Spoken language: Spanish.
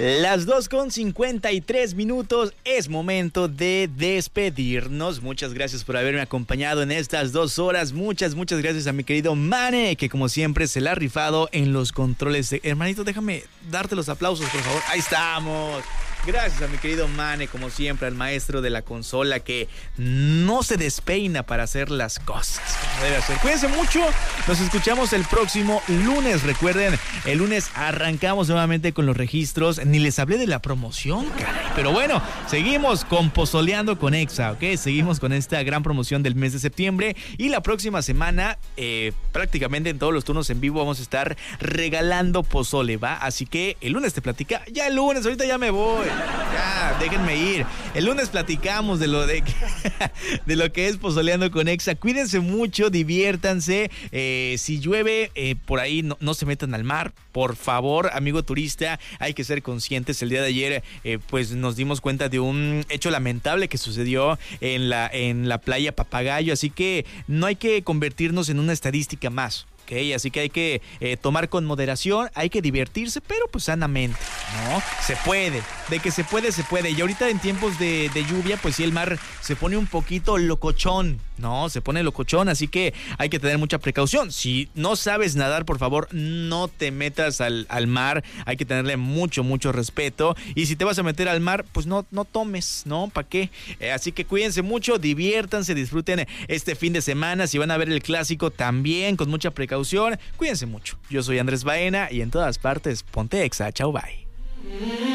Las 2:53 es momento de despedirnos. Muchas gracias por haberme acompañado en estas 2 horas. Muchas gracias a mi querido Mane, que como siempre se la ha rifado en los controles. Hermanito, déjame darte los aplausos, por favor. Ahí estamos. Gracias a mi querido Mane, como siempre, al maestro de la consola que no se despeina para hacer las cosas como debe hacer. Cuídense mucho, nos escuchamos el próximo lunes. Recuerden, el lunes arrancamos nuevamente con los registros. Ni les hablé de la promoción, caray. Pero bueno, seguimos con Pozoleando con Exa, ¿ok? Seguimos con esta gran promoción del mes de septiembre. Y la próxima semana, prácticamente en todos los turnos en vivo, vamos a estar regalando pozole, ¿va? Así que el lunes te platica. Ya el lunes, ahorita ya me voy. Ya, déjenme ir. El lunes platicamos de lo que es Pozoleando con Exa. Cuídense mucho, diviértanse. Si llueve, por ahí no se metan al mar. Por favor, amigo turista, hay que ser conscientes. El día de ayer, pues nos dimos cuenta de un hecho lamentable que sucedió en la playa Papagayo. Así que no hay que convertirnos en una estadística más. Okay, así que hay que tomar con moderación, hay que divertirse, pero pues sanamente, ¿no? Se puede, de que se puede, se puede. Y ahorita en tiempos de lluvia, pues sí, el mar se pone un poquito locochón, ¿no? Se pone locochón, así que hay que tener mucha precaución. Si no sabes nadar, por favor, no te metas al mar, hay que tenerle mucho respeto. Y si te vas a meter al mar, pues no tomes, ¿no? ¿Para qué? Así que cuídense mucho, diviértanse, disfruten este fin de semana. Si van a ver el clásico, también con mucha precaución. Cuídense mucho. Yo soy Andrés Baena y en todas partes, ponte Exa. Chau, bye.